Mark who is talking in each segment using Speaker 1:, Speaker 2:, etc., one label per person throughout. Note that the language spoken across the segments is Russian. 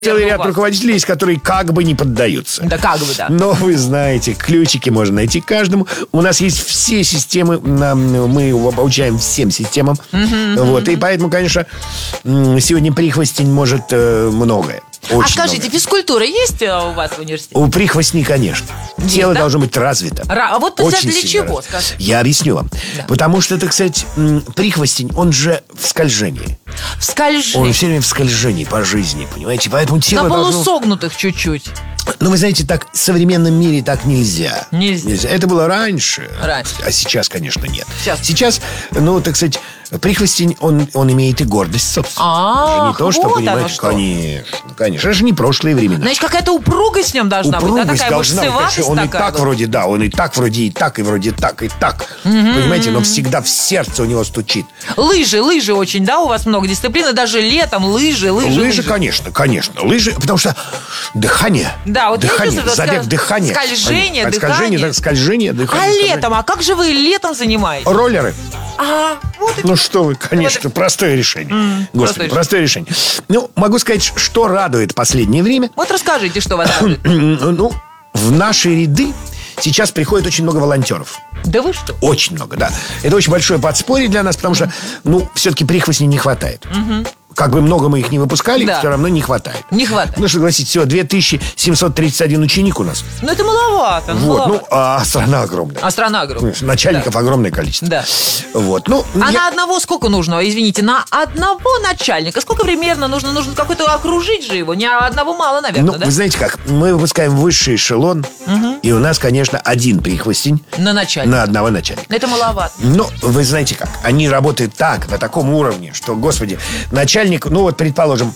Speaker 1: целый ряд руководителей есть, которые как бы не поддаются.
Speaker 2: Да, как бы, да.
Speaker 1: Но вы знаете, ключики можно найти каждому. У нас есть все системы, мы обучаем всем системам. Вот, и поэтому, конечно, сегодня прихвостень может многое. Очень
Speaker 2: скажите,
Speaker 1: много.
Speaker 2: физкультура есть у вас в университете?
Speaker 1: У прихвостней, конечно.
Speaker 2: Есть,
Speaker 1: Тело
Speaker 2: да?
Speaker 1: должно быть развито.
Speaker 2: А вот
Speaker 1: Очень
Speaker 2: для
Speaker 1: сильно
Speaker 2: чего,
Speaker 1: развито.
Speaker 2: скажи?
Speaker 1: Я объясню вам.
Speaker 2: Да.
Speaker 1: Потому что, так сказать, прихвостень, он же в скольжении.
Speaker 2: В скольжении.
Speaker 1: Он все время в скольжении по жизни, понимаете? Поэтому тело
Speaker 2: На
Speaker 1: должно...
Speaker 2: полусогнутых чуть-чуть.
Speaker 1: Ну, вы знаете, так в современном мире так нельзя.
Speaker 2: Нельзя.
Speaker 1: Это было раньше.
Speaker 2: Раньше.
Speaker 1: А сейчас, конечно, нет.
Speaker 2: Сейчас.
Speaker 1: Ну, так сказать, прихвостень, он имеет и гордость собственную. Это же не то, что,
Speaker 2: вот
Speaker 1: понимаете,
Speaker 2: оно что.
Speaker 1: Конечно. Это же не прошлые времена.
Speaker 2: Значит, какая-то упругость в нем должна быть. Да,
Speaker 1: Упругость
Speaker 2: такая
Speaker 1: должна быть,
Speaker 2: мышцеватость
Speaker 1: конечно, он
Speaker 2: такая.
Speaker 1: и так вроде, да, он и так вроде и так, и вроде так, и так. Понимаете, но всегда в сердце у него стучит.
Speaker 2: Лыжи очень, да, у вас много дисциплин, и даже летом лыжи.
Speaker 1: Лыжи, конечно. Лыжи, потому что дыхание.
Speaker 2: Да, вот я
Speaker 1: дыхание,
Speaker 2: чувствую,
Speaker 1: забег дыхания.
Speaker 2: скольжение,
Speaker 1: Скольжение, дыхание.
Speaker 2: А летом, а как же вы летом занимаетесь?
Speaker 1: Роллеры.
Speaker 2: Вот
Speaker 1: Ну что вы, конечно, простое решение. Господи, простое решение. Ну, могу сказать, что радует последнее время.
Speaker 2: Вот расскажите, что вас радует.
Speaker 1: Ну, в наши ряды сейчас приходит очень много волонтеров.
Speaker 2: Да вы что?
Speaker 1: Очень много, да. Это очень большое подспорье для нас, потому что, все-таки прихвостней не хватает. Как бы много мы их не выпускали,
Speaker 2: Да.
Speaker 1: все равно не хватает.
Speaker 2: Не хватает.
Speaker 1: Ну, согласитесь, всего 2731 ученик у нас.
Speaker 2: Ну, это маловато.
Speaker 1: Вот, а страна огромная.
Speaker 2: А страна огромная.
Speaker 1: Начальников огромное количество.
Speaker 2: Да.
Speaker 1: Вот,
Speaker 2: На одного сколько нужно? Извините, на одного начальника сколько примерно нужно? Нужно какой-то окружить же его. Не одного мало, наверное, да?
Speaker 1: Вы знаете как, мы выпускаем высший эшелон, и у нас, конечно, один прихвостень
Speaker 2: На начальника.
Speaker 1: на одного начальника.
Speaker 2: Это маловато.
Speaker 1: Но вы знаете как, они работают так, на таком уровне, что, господи, начальник, предположим,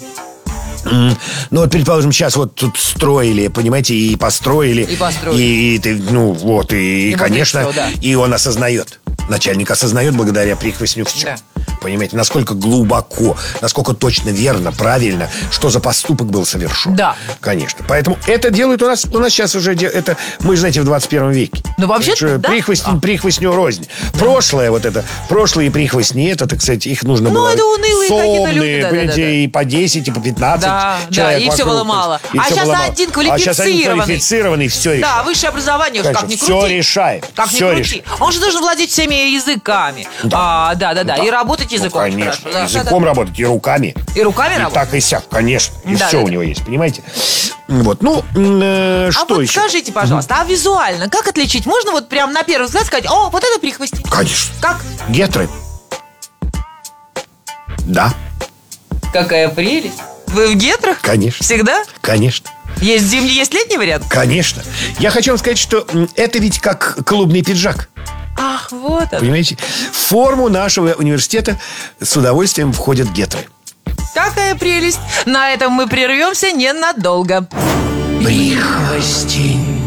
Speaker 1: сейчас вот тут строили, понимаете, и построили. И конечно,
Speaker 2: всё, да.
Speaker 1: и он осознает. Начальник осознает благодаря прихвостню все.
Speaker 2: Да.
Speaker 1: Понимаете, насколько глубоко, насколько точно, верно, правильно, что за поступок был совершен.
Speaker 2: Да.
Speaker 1: Конечно. Поэтому это делают у нас сейчас уже, это мы, знаете, в 21 веке.
Speaker 2: Ну, вообще-то, да.
Speaker 1: Прихвостню рознь. Прошлое прошлые прихвостни, это, так сказать, их нужно было...
Speaker 2: это унылые какие-то люди, да,
Speaker 1: понимаете,
Speaker 2: да.
Speaker 1: и по 10, и по 15
Speaker 2: Да,
Speaker 1: человек
Speaker 2: и всё
Speaker 1: вокруг.
Speaker 2: было мало.
Speaker 1: И
Speaker 2: А
Speaker 1: всё
Speaker 2: сейчас
Speaker 1: было мало.
Speaker 2: один
Speaker 1: А сейчас один
Speaker 2: квалифицированный.
Speaker 1: квалифицированный, все решает.
Speaker 2: Да, высшее образование, уж как
Speaker 1: Конечно,
Speaker 2: ни крути.
Speaker 1: все решает.
Speaker 2: Как ни
Speaker 1: Все
Speaker 2: крути.
Speaker 1: решает.
Speaker 2: Он же должен владеть всеми языками. Да. И работать языком.
Speaker 1: Конечно,
Speaker 2: хорошо. Да,
Speaker 1: языком работать, и руками.
Speaker 2: И руками
Speaker 1: И
Speaker 2: работать.
Speaker 1: так и сяк, конечно. И
Speaker 2: Да,
Speaker 1: все
Speaker 2: да,
Speaker 1: у
Speaker 2: да.
Speaker 1: него есть, понимаете? Вот, что еще?
Speaker 2: Скажите, пожалуйста, а визуально как отличить? Можно вот прям на первый взгляд сказать, вот это прихвостень?
Speaker 1: Конечно.
Speaker 2: Как?
Speaker 1: Гетры. Да,
Speaker 2: Какая прелесть. Вы в гетрах?
Speaker 1: конечно.
Speaker 2: Всегда?
Speaker 1: Конечно.
Speaker 2: Есть зимний, есть летний вариант?
Speaker 1: Конечно. Я хочу вам сказать, что это ведь как клубный пиджак.
Speaker 2: Ах, вот это.
Speaker 1: Понимаете? В форму нашего университета с удовольствием входят гетры.
Speaker 2: Какая прелесть. На этом мы прервемся ненадолго.
Speaker 1: Прихвостень.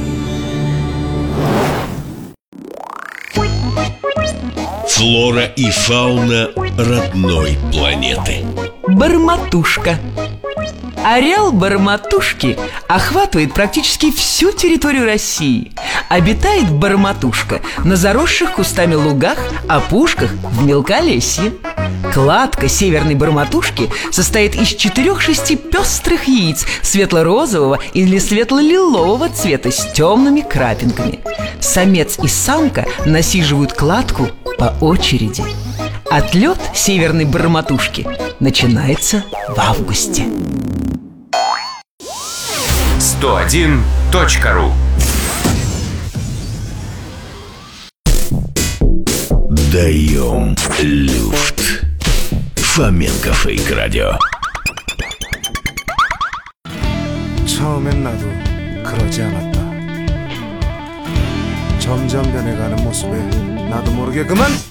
Speaker 3: Флора и фауна родной планеты.
Speaker 4: Барматушка. Ареал барматушки охватывает практически всю территорию России. Обитает барматушка на заросших кустами лугах, опушках, в мелколесье. Кладка северной барматушки состоит из 4-6 пестрых яиц светло-розового или светло-лилового цвета с темными крапинками. Самец и самка насиживают кладку по очереди. Отлет северной барматушки начинается в августе.
Speaker 5: 101.ru.
Speaker 3: Даем люфт. Фоменко Фейк Радио.
Speaker 6: 처음엔 나도 그러지 않았다. 점점 변해가는 모습에 나도 모르게 그만